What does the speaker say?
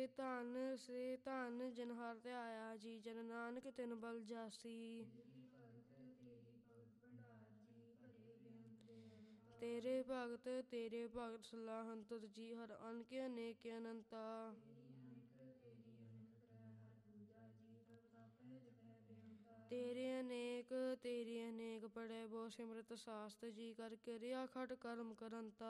ਧਨ ਜਿਨ ਹਰ ਧਿਆਇਆ ਜੀ, ਜਨ ਨਾਨਕ ਤਿਨ ਬਲ ਜਾਸੀ। ਤੇਰੇ ਭਗਤ ਸਲਾਹਨ ਤੁਧ ਜੀ, ਹਰ ਅਨਕ ਅਨੇਕ ਅਨੰਤਾ। ਤੇਰੇ ਅਨੇਕ ਪੜ੍ਹੇ ਬਹੁ ਸਿਮਰਤ ਸਾਸਤ ਜੀ, ਕਰ ਕਿਰਿਆ ਖਟ ਕਰਮ ਕਰੰਤਾ।